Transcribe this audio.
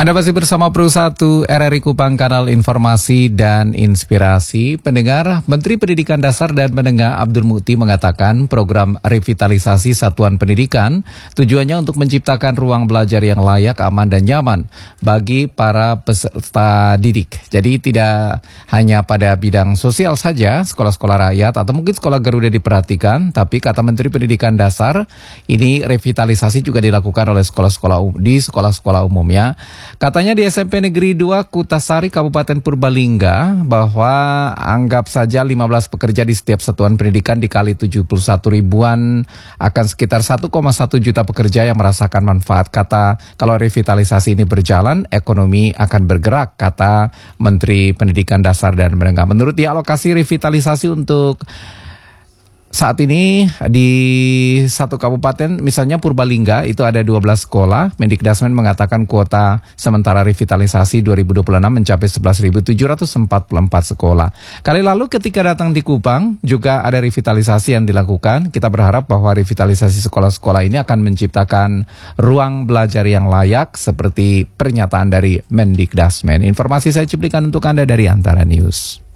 Anda masih bersama Pro 1 RRI Kupang, kanal informasi dan inspirasi. Pendengar, Menteri Pendidikan Dasar dan Menengah Abdul Mukti mengatakan program revitalisasi satuan pendidikan tujuannya untuk menciptakan ruang belajar yang layak, aman dan nyaman bagi para peserta didik. Jadi tidak hanya pada bidang sosial saja sekolah-sekolah rakyat atau mungkin sekolah Garuda diperhatikan, tapi kata Menteri Pendidikan Dasar, ini revitalisasi juga dilakukan oleh sekolah-sekolah umumnya. Katanya di SMP Negeri 2 Kutasari Kabupaten Purbalingga bahwa anggap saja 15 pekerja di setiap satuan pendidikan dikali 71 ribuan akan sekitar 1,1 juta pekerja yang merasakan manfaat. Kata kalau revitalisasi ini berjalan, ekonomi akan bergerak, kata Menteri Pendidikan Dasar dan Menengah. Menurut dia, alokasi revitalisasi untuk saat ini di satu kabupaten, misalnya Purbalingga, itu ada 12 sekolah. Mendikdasmen mengatakan kuota sementara revitalisasi 2026 mencapai 11.744 sekolah. Kali lalu ketika datang di Kupang, juga ada revitalisasi yang dilakukan. Kita berharap bahwa revitalisasi sekolah-sekolah ini akan menciptakan ruang belajar yang layak, seperti pernyataan dari Mendikdasmen. Informasi saya cuplikan untuk Anda dari Antara News.